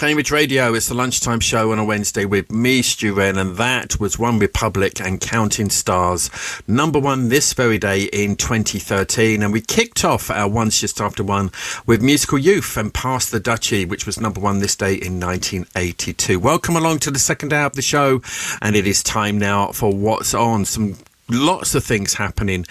Cambridge Radio, it's the lunchtime show on a Wednesday with me, Stu Wren, and that was One Republic and Counting Stars, number one this very day in 2013. And we kicked off our Ones Just After One with Musical Youth and Pass the Duchy, which was number one this day in 1982. Welcome along to the second hour of the show, and it is time now for What's On. Lots of things happening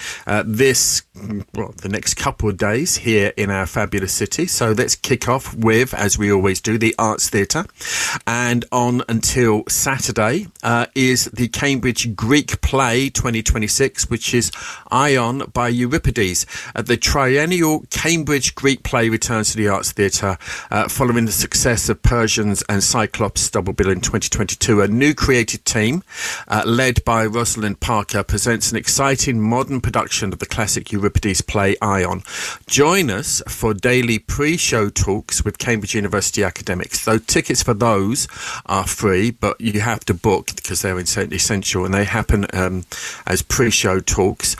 the next couple of days here in our fabulous city. So let's kick off with, as we always do, the Arts Theatre. And on until Saturday is the Cambridge Greek Play 2026, which is Ion by Euripides. The triennial Cambridge Greek Play returns to the Arts Theatre following the success of Persians and Cyclops double bill in 2022. A new creative team led by Rosalind Parker presents an exciting modern production of the classic Euripides play Ion. Join us for daily pre-show talks with Cambridge University academics. Though tickets for those are free, but you have to book because they're essential, and they happen as pre-show talks.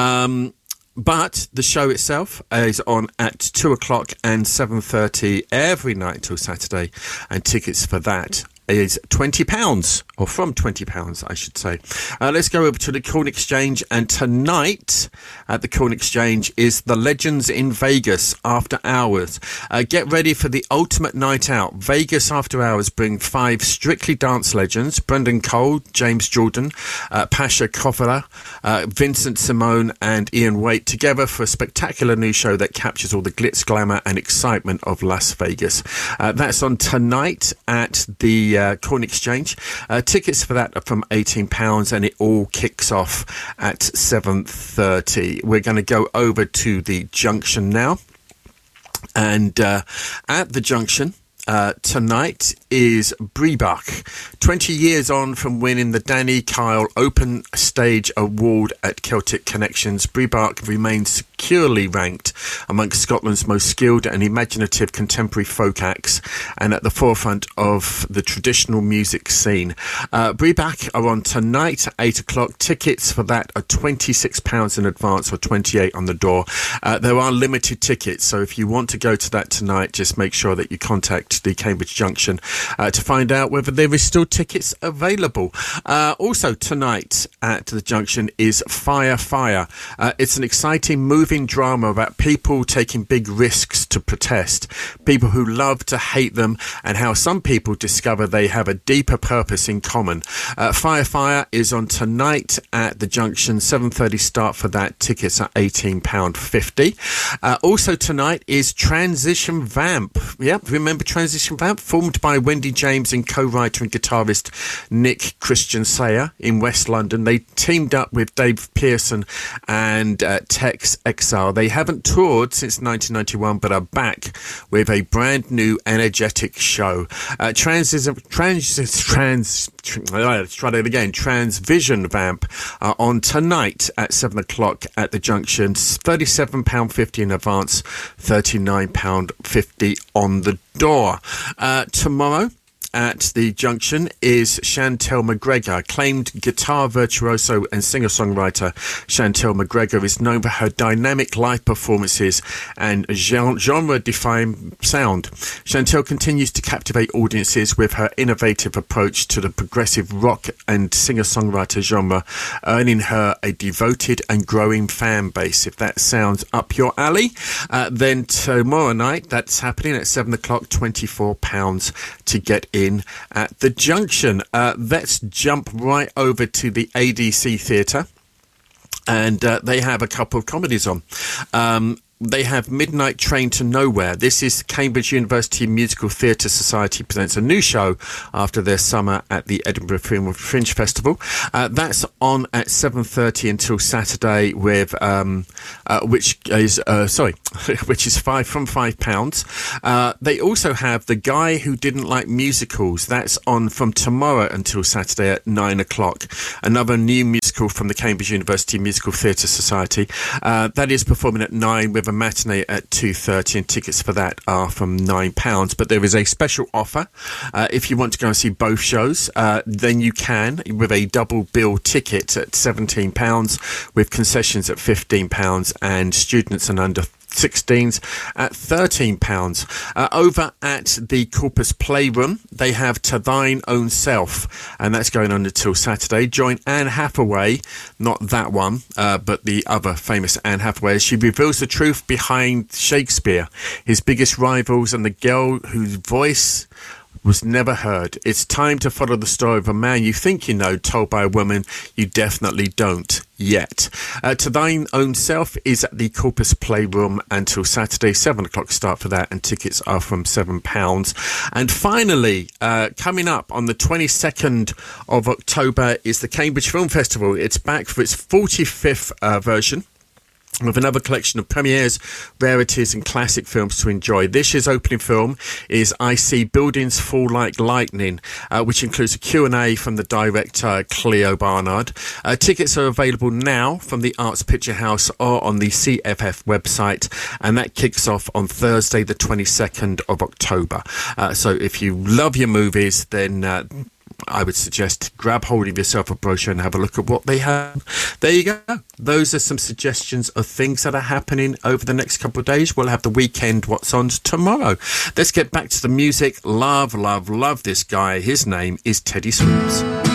But the show itself is on at 2 o'clock and 7:30 every night till Saturday, and tickets for that is £20, or from £20, I should say. Let's go over to the Corn Exchange, and tonight at the Corn Exchange is The Legends in Vegas After Hours. Get ready for the ultimate night out. Vegas After Hours bring 5 strictly dance legends: Brendan Cole, James Jordan, Pasha Kofala, Vincent Simone and Ian Waite, together for a spectacular new show that captures all the glitz, glamour and excitement of Las Vegas. That's on tonight at the Corn Exchange. Tickets for that are from £18, and it all kicks off at 7:30. We're going to go over to the Junction now, and at the Junction tonight is Breebach. 20 years on from winning the Danny Kyle Open Stage Award at Celtic Connections, Breebach remains securely ranked amongst Scotland's most skilled and imaginative contemporary folk acts, and at the forefront of the traditional music scene. Breebach are on tonight at 8 o'clock. Tickets for that are £26 in advance, or £28 on the door. There are limited tickets, so if you want to go to that tonight, just make sure that you contact the Cambridge Junction to find out whether there is still tickets available. Also tonight at the Junction is Fire Fire. It's an exciting moving drama about people taking big risks to protest, people who love to hate them, and how some people discover they have a deeper purpose in common. Fire Fire is on tonight at the Junction, 7:30 start for that. Tickets are £18.50. Also tonight is Transition Vamp. Yep, remember Transition Vamp? Formed by Wendy James and co-writer and guitarist Nick Christian Sayer in West London. They teamed up with Dave Pearson and Tex Exile. They haven't toured since 1991, but are back with a brand new energetic show. Transvision Vamp on tonight at 7 o'clock at the Junction. £37.50 in advance, £39.50 on the door. Tomorrow at the Junction is Chantel McGregor. Acclaimed guitar virtuoso and singer-songwriter Chantel McGregor is known for her dynamic live performances and genre-defying sound. Chantel continues to captivate audiences with her innovative approach to the progressive rock and singer-songwriter genre, earning her a devoted and growing fan base. If that sounds up your alley, then tomorrow night, that's happening at 7 o'clock, £24 to get in at the Junction. Let's jump right over to the ADC Theatre, and they have a couple of comedies on. They have Midnight Train to Nowhere. This is Cambridge University Musical Theatre Society presents a new show after their summer at the Edinburgh Fringe Festival. That's on at 7:30 until Saturday, with which is £5. They also have The Guy Who Didn't Like Musicals. That's on from tomorrow until Saturday at 9 o'clock. Another new musical from the Cambridge University Musical Theatre Society. That is performing at 9 with a matinee at 2:30, and tickets for that are from £9. But there is a special offer. If you want to go and see both shows, then you can, with a double bill ticket at £17, with concessions at £15, and students and under 16s at £13. Over at the Corpus Playroom, they have To Thine Own Self, and that's going on until Saturday. Join Anne Hathaway, not that one, but the other famous Anne Hathaway, as she reveals the truth behind Shakespeare, his biggest rivals, and the girl whose voice was never heard. It's time to follow the story of a man you think you know, told by a woman you definitely don't yet. To Thine Own Self is at the Corpus Playroom until Saturday, 7 o'clock start for that, and tickets are from £7. And finally, coming up on the 22nd of October is the Cambridge Film Festival. It's back for its 45th version, with another collection of premieres, rarities and classic films to enjoy. This year's opening film is I See Buildings Fall Like Lightning, which includes a Q&A from the director Cleo Barnard. Tickets are available now from the Arts Picture House or on the CFF website, and that kicks off on Thursday the 22nd of October. So if you love your movies, then I would suggest grab hold of yourself a brochure and have a look at what they have. There you go. Those are some suggestions of things that are happening over the next couple of days. We'll have the weekend What's On tomorrow. Let's get back to the music. Love this guy. His name is Teddy Swims.